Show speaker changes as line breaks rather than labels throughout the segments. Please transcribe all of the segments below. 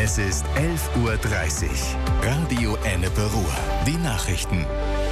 Es ist 11:30 Uhr. Radio Ennepe Ruhr. Die Nachrichten.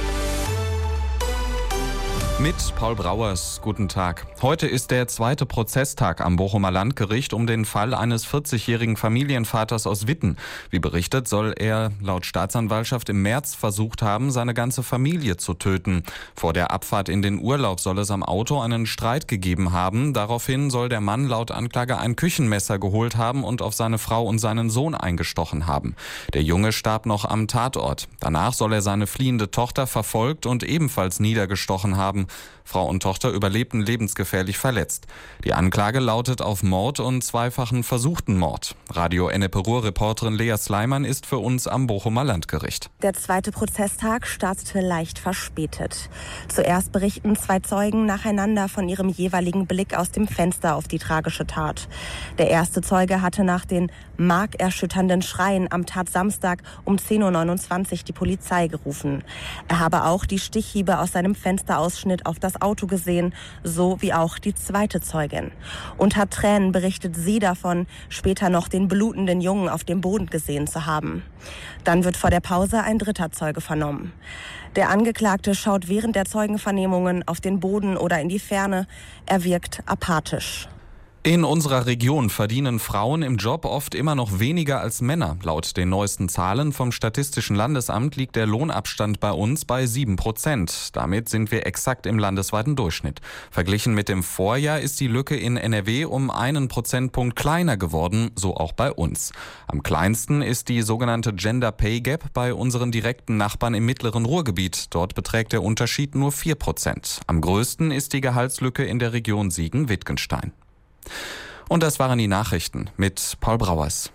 Mit Paul Brauers, guten Tag. Heute ist der zweite Prozesstag am Bochumer Landgericht um den Fall eines 40-jährigen Familienvaters aus Witten. Wie berichtet, soll er laut Staatsanwaltschaft im März versucht haben, seine ganze Familie zu töten. Vor der Abfahrt in den Urlaub soll es am Auto einen Streit gegeben haben. Daraufhin soll der Mann laut Anklage ein Küchenmesser geholt haben und auf seine Frau und seinen Sohn eingestochen haben. Der Junge starb noch am Tatort. Danach soll er seine fliehende Tochter verfolgt und ebenfalls niedergestochen haben. Frau und Tochter überlebten lebensgefährlich verletzt. Die Anklage lautet auf Mord und zweifachen versuchten Mord. Radio Ennepe Ruhr-Reporterin Lea Sleiman ist für uns am Bochumer Landgericht.
Der zweite Prozesstag startete leicht verspätet. Zuerst berichten zwei Zeugen nacheinander von ihrem jeweiligen Blick aus dem Fenster auf die tragische Tat. Der erste Zeuge hatte nach den markerschütternden Schreien am Tatsamstag um 10:29 Uhr die Polizei gerufen. Er habe auch die Stichhiebe aus seinem Fensterausschnitt auf das Auto gesehen, so wie auch die zweite Zeugin. Unter Tränen berichtet sie davon, später noch den blutenden Jungen auf dem Boden gesehen zu haben. Dann wird vor der Pause ein dritter Zeuge vernommen. Der Angeklagte schaut während der Zeugenvernehmungen auf den Boden oder in die Ferne. Er wirkt apathisch.
In unserer Region verdienen Frauen im Job oft immer noch weniger als Männer. Laut den neuesten Zahlen vom Statistischen Landesamt liegt der Lohnabstand bei uns bei 7%. Damit sind wir exakt im landesweiten Durchschnitt. Verglichen mit dem Vorjahr ist die Lücke in NRW um 1 Prozentpunkt kleiner geworden, so auch bei uns. Am kleinsten ist die sogenannte Gender Pay Gap bei unseren direkten Nachbarn im mittleren Ruhrgebiet. Dort beträgt der Unterschied nur 4%. Am größten ist die Gehaltslücke in der Region Siegen-Wittgenstein. Und das waren die Nachrichten mit Paul Brauers.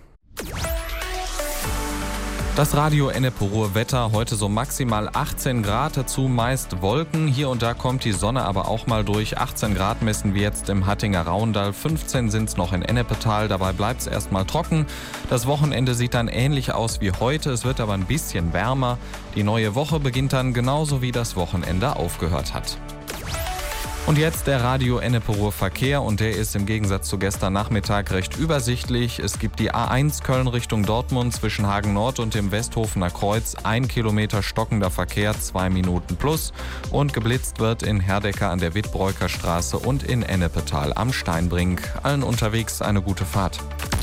Das Radio Ennepe Ruhr Wetter, heute so maximal 18 Grad, dazu meist Wolken. Hier und da kommt die Sonne aber auch mal durch. 18 Grad messen wir jetzt im Hattinger Raundal, 15 sind es noch in Ennepetal, dabei bleibt es erstmal trocken. Das Wochenende sieht dann ähnlich aus wie heute, es wird aber ein bisschen wärmer. Die neue Woche beginnt dann genauso wie das Wochenende aufgehört hat. Und jetzt der Radio Ennepe Ruhr Verkehr und der ist im Gegensatz zu gestern Nachmittag recht übersichtlich. Es gibt die A1 Köln Richtung Dortmund zwischen Hagen Nord und dem Westhofener Kreuz. 1 Kilometer stockender Verkehr, 2 Minuten plus. Und geblitzt wird in Herdecker an der Wittbräuker Straße und in Ennepetal am Steinbrink. Allen unterwegs eine gute Fahrt.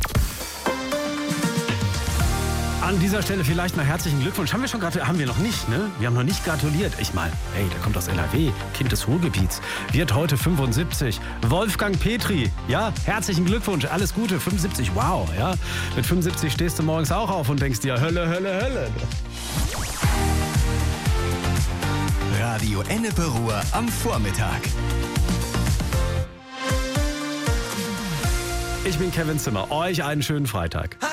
An dieser Stelle vielleicht mal herzlichen Glückwunsch. Haben wir noch nicht, ne? Wir haben noch nicht gratuliert. Ich meine, hey, der kommt aus NRW, Kind des Ruhrgebiets, wird heute 75. Wolfgang Petri, ja, herzlichen Glückwunsch, alles Gute, 75, wow, ja. Mit 75 stehst du morgens auch auf und denkst dir, Hölle, Hölle, Hölle.
Radio Ennepe Ruhr am Vormittag.
Ich bin Kevin Zimmer, euch einen schönen Freitag.